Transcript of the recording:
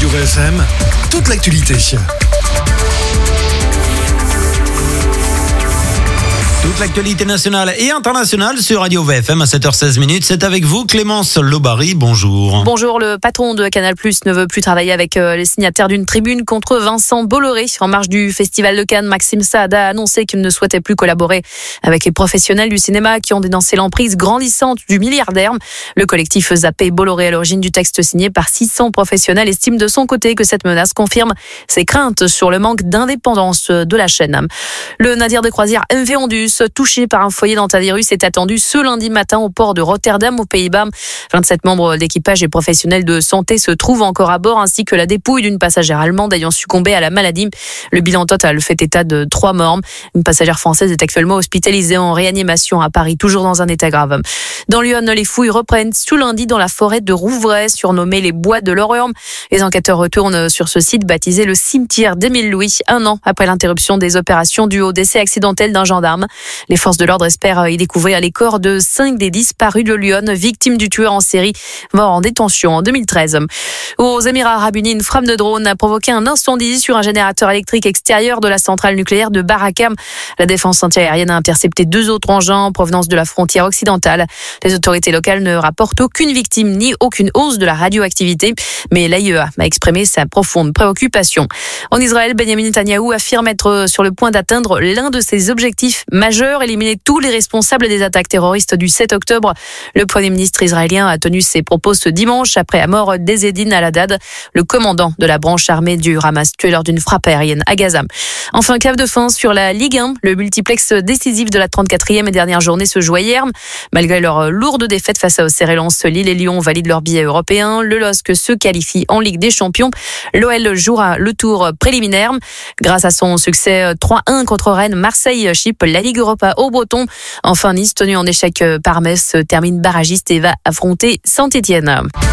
VFM, toute l'actualité. Toute l'actualité nationale et internationale sur Radio VFM à 7h16. C'est avec vous, Clémence Lobary. Bonjour. Bonjour. Le patron de Canal+ ne veut plus travailler avec les signataires d'une tribune contre Vincent Bolloré. En marge du Festival de Cannes, Maxime Saad a annoncé qu'il ne souhaitait plus collaborer avec les professionnels du cinéma qui ont dénoncé l'emprise grandissante du milliardaire. Le collectif Zappé Bolloré, à l'origine du texte signé par 600 professionnels, estime de son côté que cette menace confirme ses craintes sur le manque d'indépendance de la chaîne. Le navire de croisière MV Ondus, touché par un foyer d'antivirus, est attendu ce lundi matin au port de Rotterdam, aux Pays-Bas. 27 membres d'équipage et professionnels de santé se trouvent encore à bord, ainsi que la dépouille d'une passagère allemande ayant succombé à la maladie. Le bilan total fait état de 3 morts. Une passagère française est actuellement hospitalisée en réanimation à Paris, toujours dans un état grave. Dans l'Yonne, les fouilles reprennent ce lundi dans la forêt de Rouvray, surnommée les Bois de l'Orient. Les enquêteurs retournent sur ce site baptisé le cimetière d'Émile Louis, 1 an après l'interruption des opérations dues au décès accidentel d'un gendarme. Les forces de l'ordre espèrent y découvrir les corps de 5 des disparus de Lyon, victimes du tueur en série, mort en détention en 2013. Aux Émirats Arabes Unis, une frame de drone a provoqué un incendie sur un générateur électrique extérieur de la centrale nucléaire de Barakam. La défense antiaérienne a intercepté 2 autres engins en provenance de la frontière occidentale. Les autorités locales ne rapportent aucune victime ni aucune hausse de la radioactivité, mais l'AIEA a exprimé sa profonde préoccupation. En Israël, Benjamin Netanyahou affirme être sur le point d'atteindre l'un de ses objectifs majeurs, éliminer tous les responsables des attaques terroristes du 7 octobre. Le Premier ministre israélien a tenu ses propos ce dimanche après la mort d'Ezzedine Al-Haddad, le commandant de la branche armée du Hamas, tué lors d'une frappe aérienne à Gaza. Enfin, clave de fin sur la Ligue 1. Le multiplex décisif de la 34e et dernière journée se jouait hier. Malgré leur lourde défaite face au Lens, Lille et Lyon valident leur billet européen. Le LOSC se qualifie en Ligue des Champions. L'OL jouera le tour préliminaire. Grâce à son succès 3-1 contre Rennes, Marseille chipe la Ligue Europa aux Bretons. Enfin, Nice, tenu en échec par Metz, termine barragiste et va affronter Saint-Étienne.